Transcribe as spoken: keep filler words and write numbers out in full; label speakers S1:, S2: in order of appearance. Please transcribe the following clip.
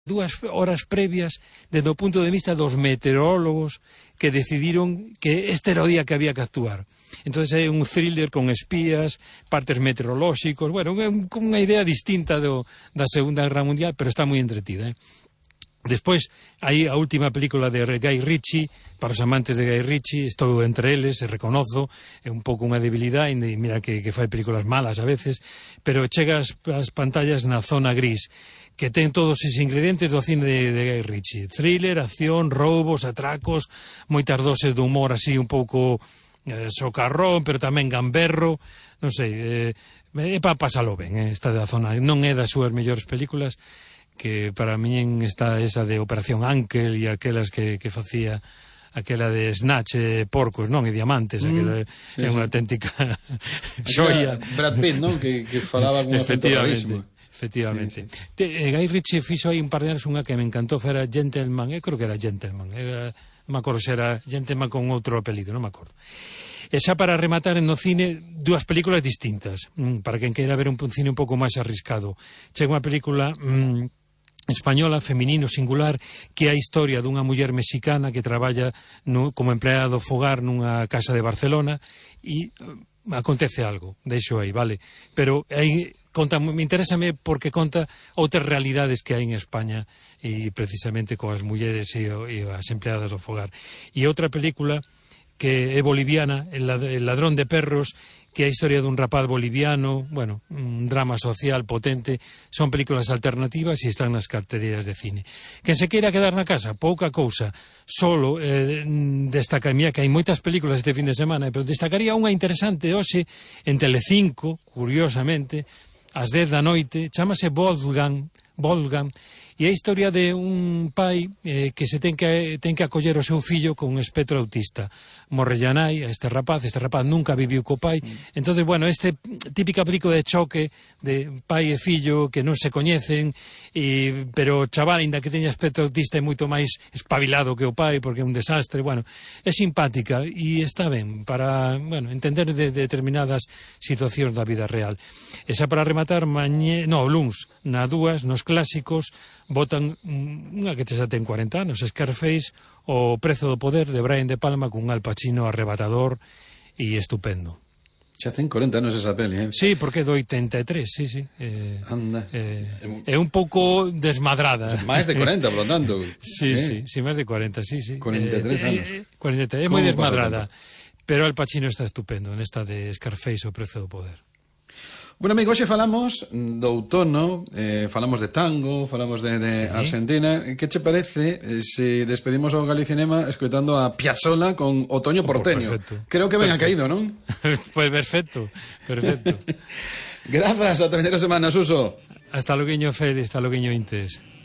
S1: dúas horas previas desde o punto de vista dos meteorólogos que decidiron que este era o día que había que actuar. Entonces é un thriller con espías, partes meteorolóxicos, bueno, con unha idea distinta do, da Segunda Guerra Mundial, pero está moi entretida, eh? Despois, aí a última película de Guy Ritchie, para os amantes de Guy Ritchie, estou entre eles, e reconozo, é un pouco unha debilidade, e mira que, que fai películas malas a veces, pero chega as, as pantallas na zona gris, que ten todos os ingredientes do cine de, de Guy Ritchie. Thriller, acción, roubos, atracos, moitas doses de humor así un pouco eh, socarrón, pero tamén gamberro, non sei, eh, é para pasalo ben, eh, esta da zona, non é das súas mellores películas, que para min está esa de Operación Ankel e aquelas que, que facía aquela de Snatch, eh, porcos, non? E diamantes, aquela mm, sí, é unha sí. auténtica xoia.
S2: Brad Pitt, non? Que, que falaba con un acento rarísimo.
S1: Efectivamente.
S2: Sí, sí.
S1: Te, eh, Guy Ritchie fixo aí un par de anos unha que me encantou, era Gentleman, eu creo que era Gentleman, era, non me acordo se era Gentleman con outro apelido, non me acordo. E xa para rematar no cine, dúas películas distintas, mm, para quen queira ver un, un cine un pouco máis arriscado. Chega unha película mm, española, feminino, singular, que é a historia dunha muller mexicana que traballa no, como empleada do fogar nunha casa de Barcelona e uh, acontece algo, deixo aí, vale? Pero aí conta, me interésame porque conta outras realidades que hai en España e precisamente coas mulleres e, e as empleadas do fogar. E outra película que é boliviana, El ladrón de perros, que é a historia dun rapaz boliviano, bueno, un drama social potente, son películas alternativas e están nas carteleras de cine. Quen se queira quedar na casa, pouca cousa, solo eh, destacar, mira que hai moitas películas este fin de semana, pero destacaría unha interesante hoxe en Telecinco, curiosamente, ás dez da noite, chamase Wolfgang, Wolfgang, e é a historia de un pai eh, que se ten que, ten que acoller o seu fillo con un espectro autista. Morrelle a nai a este rapaz, este rapaz nunca viviu co pai, mm. entonces, bueno, este típica película de choque de pai e fillo que non se coñecen, e, pero o chaval, ainda que teña espectro autista, é moito máis espabilado que o pai, porque é un desastre, bueno, é simpática e está ben para, bueno, entender de, de determinadas situacións da vida real. E xa para rematar, mañe, no, luns, na dúas, nos clásicos, botan unha que xa ten cuarenta anos, Scarface, o Prezo do poder de Brian De Palma, cun Al Pacino arrebatador e estupendo.
S2: Xa ten cuarenta anos esa peli, eh?
S1: Sí, porque é do oitenta e tres, sí, sí. Eh,
S2: Anda.
S1: Eh, é un pouco desmadrada.
S2: Máis de cuarenta, por lo tanto.
S1: Sí,
S2: eh?
S1: sí, sí, máis de cuarenta, sí, sí.
S2: cuarenta e tres eh, anos.
S1: Eh, cuarenta e tres, é moi desmadrada. Pero Al Pacino está estupendo nesta de Scarface, o Prezo do poder.
S2: Bueno, amigo, hoxe falamos do outono, eh, falamos de tango, falamos de, de sí. Argentina. Que che parece eh, se despedimos ao Galicinema escoitando a Piazzolla con Otoño Porteño?
S1: Perfecto.
S2: Creo que ben
S1: perfecto.
S2: ha caído, non?
S1: Pues perfecto, perfecto.
S2: Grazas, ata a vindeira semana, Suso.
S1: Hasta loguiño, Feli, hasta loguiño, Intes.